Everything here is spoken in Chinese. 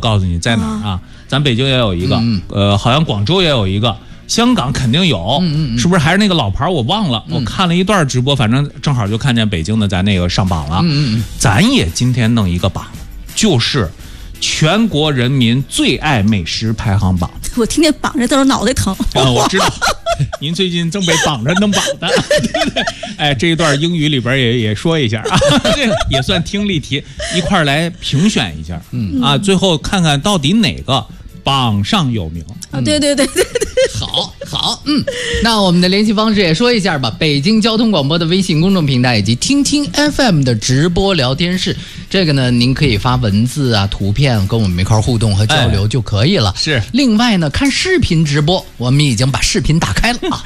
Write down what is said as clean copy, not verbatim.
告诉你在哪儿啊？咱北京也有一个，好像广州也有一个。香港肯定有，是不是还是那个老牌？我忘了，我看了一段直播，反正正好就看见北京的在那个上榜了。咱也今天弄一个榜，就是全国人民最爱美食排行榜。 我听见绑着都是脑袋疼。 我知道，您最近正被绑着弄榜的，对不对？哎，这一段英语里边也说一下啊，这个也算听力题，一块儿来评选一下。啊，最后看看到底哪个榜上有名。 对， 好，那我们的联系方式也说一下吧，北京交通广播的微信公众平台以及听听 FM 的直播聊天室，这个呢您可以发文字啊、图片跟我们一块互动和交流就可以了。 是， 另外呢，看视频直播，我们已经把视频打开了啊。